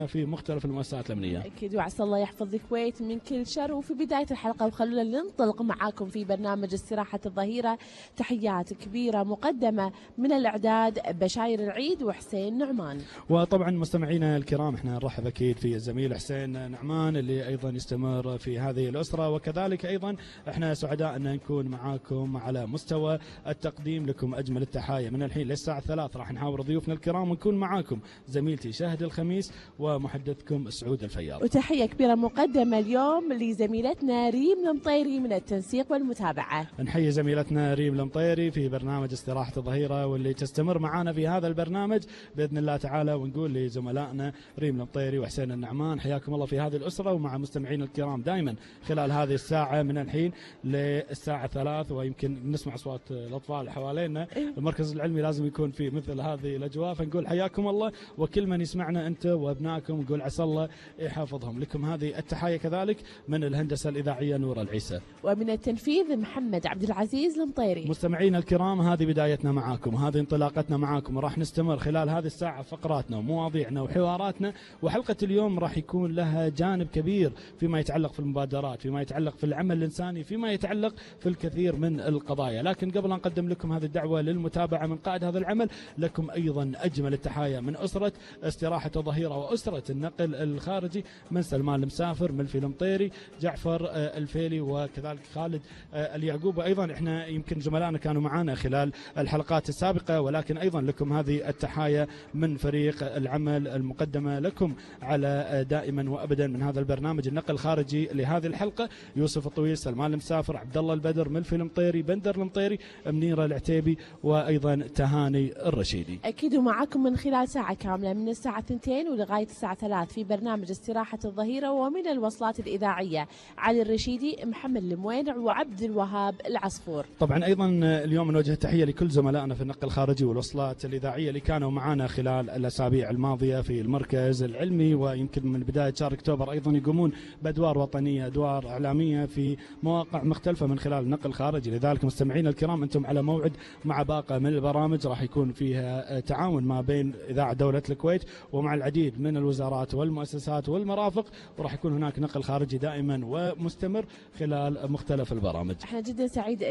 في مختلف المؤسسات الأمنية. أكيد، وعسى الله يحفظ الكويت من كل شر. وفي بداية الحلقة وخلونا ننطلق معاكم في برنامج استراحة الظهيرة. تحيات كبيرة مقدمة من الإعداد بشاير العيد وحسين نعمان. وطبعا مستمعينا الكرام احنا نرحب أكيد في الزميل حسين نعمان اللي أيضا يستمر في هذه الأسرة، وكذلك أيضا احنا سعداء أن نكون معاكم على مستوى التقديم لكم أجمل التحايا. من الحين للساعة 3 راح نحاور ضيوفنا الكرام ونكون معاكم زميلتي شهد الخميس ومحدثكم سعود الفياض. وتحية كبيرة مقدمة اليوم لزميلتنا ريم المطيري من التنسيق والمتابعة. نحيي زميلتنا ريم المطيري في برنامج استراحة الظهيرة واللي تستمر معنا في هذا البرنامج بإذن الله تعالى، ونقول لزملائنا ريم المطيري وحسين النعمان حياكم الله في هذه الأسرة، ومع مستمعين الكرام دائما خلال هذه الساعة من الحين للساعة 3، ويمكن نسمع أصوات الأطفال حوالينا. المركز العلمي لازم يكون في مثل هذه الأجواء، فنقول حياكم الله، وكل من يسمعنا أنت وأبنائكم نقول عسى الله يحافظهم. لكم هذه التحايا كذلك من الهندسة الإذاعية نور العيسى، ومن التنفيذ محمد عبد العزيز المطيري. مستمعينا الكرام هذه بدايتنا معاكم، هذه انطلاقتنا معاكم، وراح نستمر خلال هذه الساعة فقراتنا ومواضيعنا وحواراتنا. وحلقة اليوم راح يكون لها جانب كبير فيما يتعلق في المبادرات، فيما يتعلق في العمل الإنساني، فيما يتعلق في الكثير من القضايا. لكن قبل أن نقدم لكم هذه الدعوة للمتابعة من قائد هذا العمل، لكم أيضا أجمل التحايا من أسرة استراحة الظهيرة وأسرة النقل الخارجي، من سلمان المسافر، من الفيل المطيري، جعفر الفيلي، وكذلك خالد اليعقوب. أيضا احنا يمكن زملائنا كانوا معنا خلال الحلقات السابقة، ولكن أيضا لكم هذه التحايا من فريق العمل المقدمة لكم على دائما وأبدا من هذا البرنامج النقل الخارجي لهذه الحلقة: يوسف الطويل، سلمان المسافر، عبد الله البدر، من الفيل المطيري، بندر المطيري، منيرة العتيبي، وأيضا تهاني الرشيدي. أكيد ومعكم من خلال ساعة كاملة من الساعة 2 ولغاية الساعة 3 في برنامج استراحة الظهيرة. ومن الوصلات الإذاعية علي الرشيدي، محمد الموينع، وعبد الوهاب العصفور. طبعا أيضا اليوم نوجه تحية لكل زملائنا في النقل الخارجي والوصلات الإذاعية اللي كانوا معنا خلال الأسابيع الماضية في المركز العلمي، ويمكن من بداية شهر أكتوبر أيضا يقومون بأدوار وطنية، أدوار إعلامية في مواقع مختلفة من خلال النقل الخارجي. لذلك مستمعينا الكرام أنتم على موعد مع باقة من البرامج راح يكون فيها تعاون ما بين إذاعة دولة الكويت ومع العديد من الوزارات والمؤسسات والمرافق، وراح يكون هناك نقل خارجي دائما ومستمر خلال مختلف البرامج. احنا جدا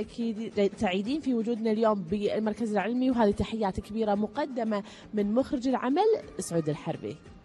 سعيدين في وجودنا اليوم بالمركز العلمي، وهذه تحيات كبيرة مقدمة من مخرج العمل سعود الحربي.